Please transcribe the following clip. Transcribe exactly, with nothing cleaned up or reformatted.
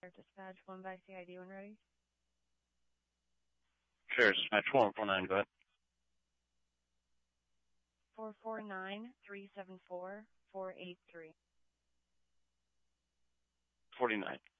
Dispatch one by C I D when ready. Sure, dispatch one four nine, go ahead. four four nine, three seven four, four eight three. forty-nine.